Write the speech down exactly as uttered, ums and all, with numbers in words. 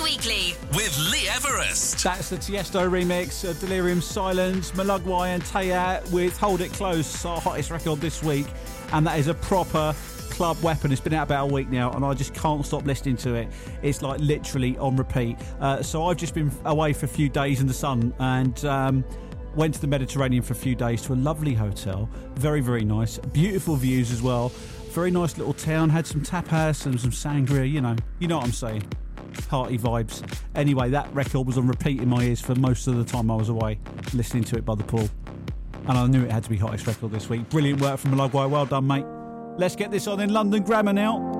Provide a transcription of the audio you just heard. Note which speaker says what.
Speaker 1: Weekly
Speaker 2: with Lee Everest.
Speaker 3: That's the Tiesto remix of Delirium Silence, Malugwai and Tayat with Hold It Close, our hottest record this week. And that is a proper club weapon. It's been out about a week now and I just can't stop listening to it. It's like literally on repeat. Uh, so I've just been away for a few days in the sun and um, went to the Mediterranean for a few days to a lovely hotel. Very, very nice. Beautiful views as well. Very nice little town. Had some tapas and some sangria, you know. You know what I'm saying. Party vibes. Anyway, that record was on repeat in my ears for most of the time I was away, listening to it by the pool. And I knew it had to be hottest record this week. Brilliant work from Malugwai. Well done, mate. Let's get this on in London Grammar now.